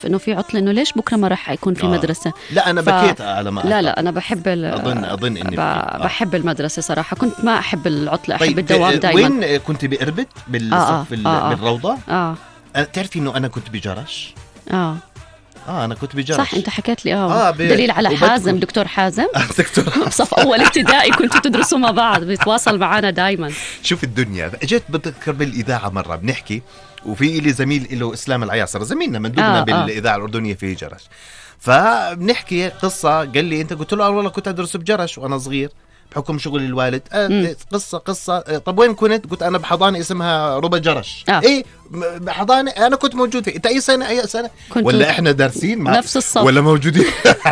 انه في عطله، انه ليش بكره ما راح يكون في مدرسه. لا انا بكيت على ما لا انا بحب اظن اني بحب المدرسه صراحه. كنت ما احب العطله، احب الدوام دائما. وين كنت بإربد بالصف بالروضه؟ تعرفي انه انا كنت بجرش. انا كنت بجرش. صح، انت حكيت لي. دليل على حازم، دكتور حازم. دكتور بصف اول ابتدائي كنتوا تدرسوا مع بعض، بيتواصل معنا دايما. شوف الدنيا، جيت بتذكر بالاذاعه مره بنحكي، وفي لي زميل له اسلام العياصر، زميلنا مندوبنا بالاذاعه الاردنيه في جرش، فبنحكي قصه. قال لي انت؟ قلت له والله كنت ادرس بجرش وانا صغير بحكم شغل الوالد. قصة. طب وين كنت؟ قلت أنا بحضانة اسمها ربا جرش. إيه بحضانة أنا كنت موجود فيه. أنت أي سنة ولا إحنا دارسين مع نفس الصف ولا موجودين؟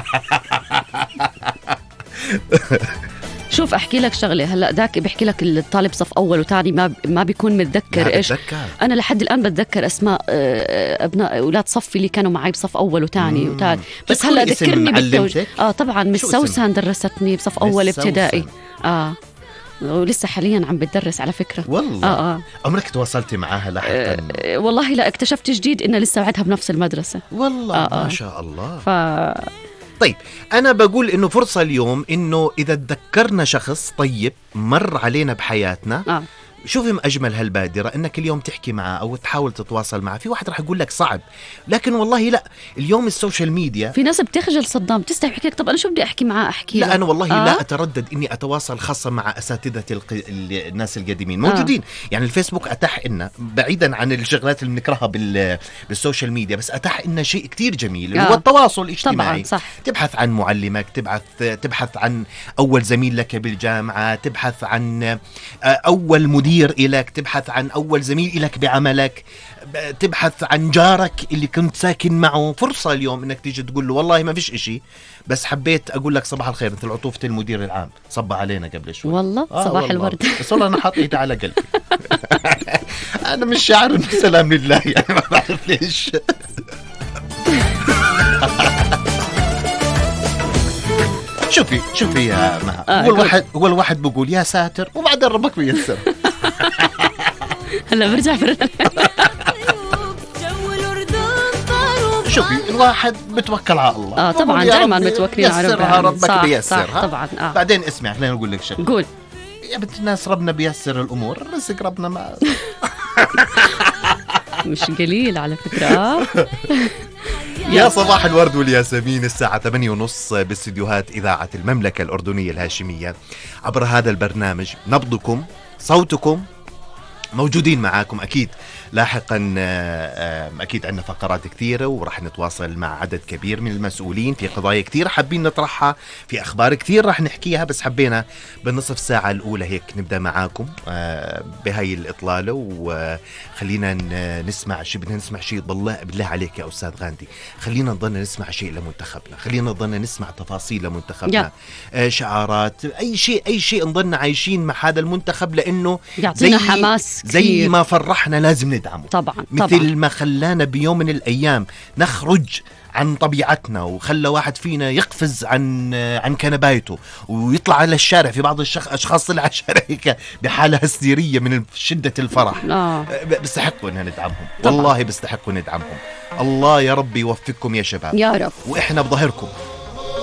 شوف أحكي لك شغلة. هلأ داك بيحكي لك الطالب صف أول وتاني ما بيكون متذكر إيش. أنا لحد الآن بتذكر أسماء أبناء أولاد صفي اللي كانوا معي بصف أول وتاني بس هلأ ذكرني طبعا مس سوسن درستني بصف أول ابتدائي. ولسه حاليا عم بتدرس على فكرة والله. عمرك تواصلتي معاها لاحقا؟ والله لا، اكتشفت جديد إنها لسه بعدها بنفس المدرسة والله. ما شاء الله. طيب أنا بقول إنه فرصة اليوم إنه إذا تذكرنا شخص طيب مر علينا بحياتنا شوفي ما أجمل هالبادرة إنك اليوم تحكي معه أو تحاول تتواصل معه. في واحد رح يقول لك صعب، لكن والله لا، اليوم السوشيال ميديا في ناس بتخجل صدام تستحي يحكي لك طب أنا شو بدي أحكي معه أحكي لا أنا والله لا أتردد إني أتواصل خاصة مع أساتذة الناس القديمين موجودين. يعني الفيسبوك أتاح إنه بعيدا عن الشغلات اللي بنكرهها بالسوشيال ميديا، بس أتاح إنه شيء كتير جميل هو التواصل الاجتماعي. صح. تبحث عن معلمك، تبحث عن أول زميل لك بالجامعة، تبحث عن أول مدير إلك، تبحث عن أول زميل إلك بعملك، تبحث عن جارك اللي كنت ساكن معه. فرصة اليوم إنك تيجي تقول له والله ما فيش إشي بس حبيت أقول لك صباح الخير، مثل عطوفة المدير العام صب علينا قبل شوي. والله صباح الورد. بس والله أنا حاط إيدي على قلبي. أنا مش شاعر بسلام لله، يعني ما بعرف ليش. شوفي يا مها، أول واحد بقول يا ساتر وبعدين ربك بيسر. هلا برجع شوفي الواحد بتوكل على الله. طبعا دائما متوكلين على ربك بيسرها. طبعا. بعدين اسمع خلينا نقول لك شيء. قول يا بنت الناس، ربنا بيسر الامور، الرزق ربنا ما مش قليل على فكرة. يا صباح الورد والياسمين. الساعة 8:30 باستديوهات إذاعة المملكة الأردنية الهاشمية. عبر هذا البرنامج نبضكم صوتكم موجودين معاكم أكيد. لاحقا أكيد عندنا فقرات كثيرة ورح نتواصل مع عدد كبير من المسؤولين في قضايا كثير حابين نطرحها، في أخبار كثير رح نحكيها، بس حبينا بالنصف ساعة الأولى هيك نبدأ معاكم بهاي الإطلالة. وخلينا نسمع شيء، بدنا نسمع شيء بالله عليك يا أستاذ غاندي، خلينا نضلنا نسمع شيء لمنتخبنا، خلينا نضلنا نسمع تفاصيل لمنتخبنا، شعارات، أي شيء نضلنا عايشين مع هذا المنتخب، لأنه يعطينا حماس كثير. زي ما فرحنا لازم ندعمه طبعا. مثل ما خلانا بيوم من الأيام نخرج عن طبيعتنا، وخلى واحد فينا يقفز عن كنبايته ويطلع على الشارع. في بعض الأشخاص طلع على الشارع هيك بحالة هستيرية من شدة الفرح. بيستحقوا إن ندعمهم والله، بيستحقوا ندعمهم. الله يا رب يوفقكم يا شباب، يا رب، وإحنا بظهركم.